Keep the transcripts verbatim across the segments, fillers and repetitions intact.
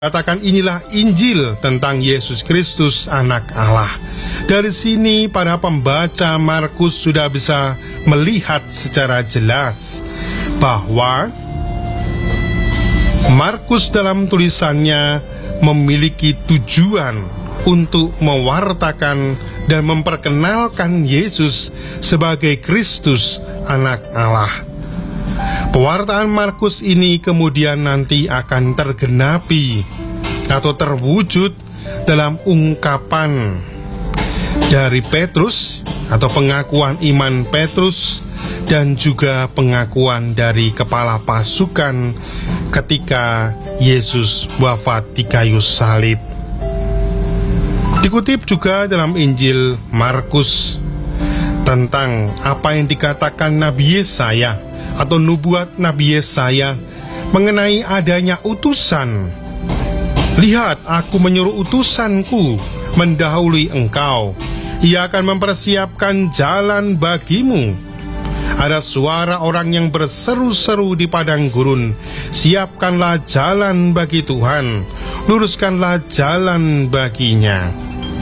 Katakan inilah Injil tentang Yesus Kristus anak Allah. Dari sini para pembaca Markus sudah bisa melihat secara jelas bahwa Markus dalam tulisannya memiliki tujuan untuk mewartakan dan memperkenalkan Yesus sebagai Kristus anak Allah. Pewartaan Markus ini kemudian nanti akan tergenapi atau terwujud dalam ungkapan dari Petrus atau pengakuan iman Petrus dan juga pengakuan dari kepala pasukan ketika Yesus wafat di kayu salib. Dikutip juga dalam Injil Markus tentang apa yang dikatakan Nabi Yesaya atau nubuat Nabi Yesaya mengenai adanya utusan. Lihat, aku menyuruh utusanku mendahului engkau. Ia akan mempersiapkan jalan bagimu. Ada suara orang yang berseru-seru di padang gurun, siapkanlah jalan bagi Tuhan, luruskanlah jalan baginya.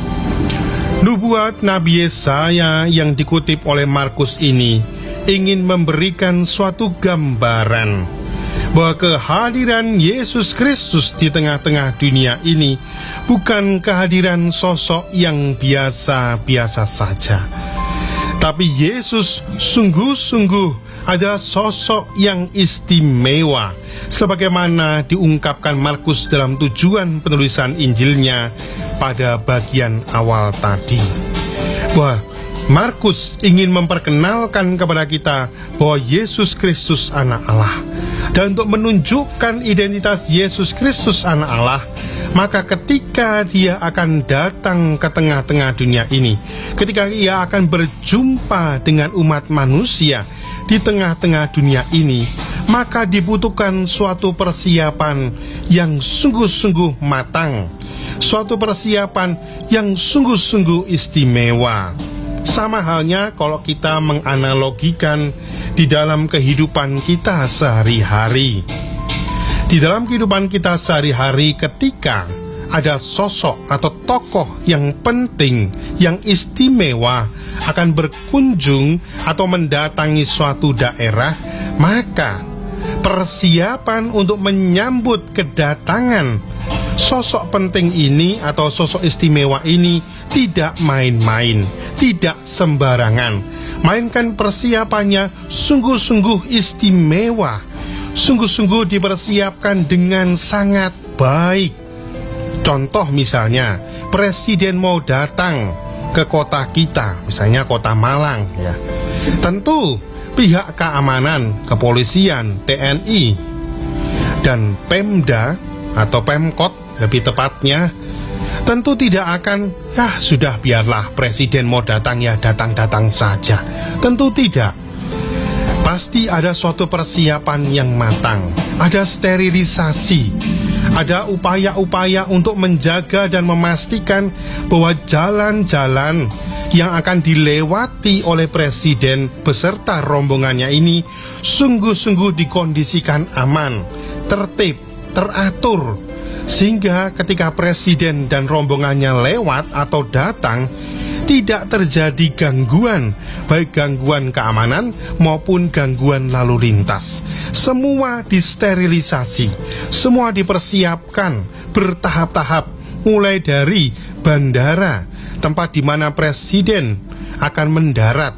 Nubuat Nabi Yesaya yang dikutip oleh Markus ini ingin memberikan suatu gambaran bahwa kehadiran Yesus Kristus di tengah-tengah dunia ini bukan kehadiran sosok yang biasa-biasa saja, tapi Yesus sungguh-sungguh adalah sosok yang istimewa, sebagaimana diungkapkan Markus dalam tujuan penulisan Injilnya pada bagian awal tadi, bahwa Markus ingin memperkenalkan kepada kita bahwa Yesus Kristus anak Allah. Dan untuk menunjukkan identitas Yesus Kristus anak Allah, maka ketika dia akan datang ke tengah-tengah dunia ini, ketika ia akan berjumpa dengan umat manusia di tengah-tengah dunia ini, maka dibutuhkan suatu persiapan yang sungguh-sungguh matang, suatu persiapan yang sungguh-sungguh istimewa. Sama halnya kalau kita menganalogikan di dalam kehidupan kita sehari-hari. Di dalam kehidupan kita sehari-hari, ketika ada sosok atau tokoh yang penting, yang istimewa akan berkunjung atau mendatangi suatu daerah, maka persiapan untuk menyambut kedatangan sosok penting ini atau sosok istimewa ini tidak main-main, tidak sembarangan, melainkan persiapannya sungguh-sungguh istimewa, sungguh-sungguh dipersiapkan dengan sangat baik. Contoh misalnya, presiden mau datang ke kota kita, misalnya kota Malang ya. Tentu pihak keamanan, kepolisian, T N I dan Pemda atau Pemkot lebih tepatnya, tentu tidak akan, ya sudah biarlah presiden mau datang ya datang-datang saja. Tentu tidak. Pasti ada suatu persiapan yang matang, ada sterilisasi, ada upaya-upaya untuk menjaga dan memastikan bahwa jalan-jalan yang akan dilewati oleh presiden beserta rombongannya ini sungguh-sungguh dikondisikan aman, tertib, teratur, sehingga ketika presiden dan rombongannya lewat atau datang, tidak terjadi gangguan, baik gangguan keamanan maupun gangguan lalu lintas. Semua disterilisasi, semua dipersiapkan bertahap-tahap, mulai dari bandara, tempat di mana presiden akan mendarat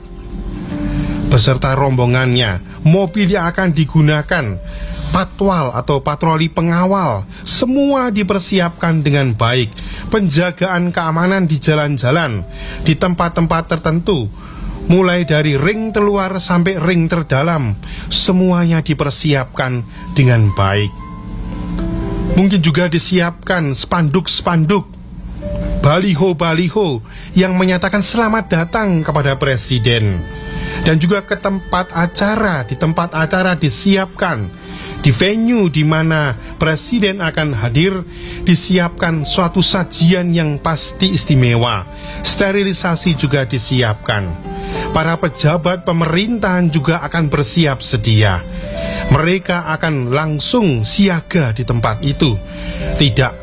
beserta rombongannya, mobil yang akan digunakan, patwal atau patroli pengawal, semua dipersiapkan dengan baik. Penjagaan keamanan di jalan-jalan, di tempat-tempat tertentu, mulai dari ring terluar sampai ring terdalam, semuanya dipersiapkan dengan baik. Mungkin juga disiapkan spanduk-spanduk, baliho-baliho yang menyatakan selamat datang kepada presiden. Dan juga ke tempat acara, di tempat acara disiapkan, di venue di mana presiden akan hadir, disiapkan suatu sajian yang pasti istimewa. Sterilisasi juga disiapkan. Para pejabat pemerintahan juga akan bersiap sedia. mereka akan langsung siaga di tempat itu, tidak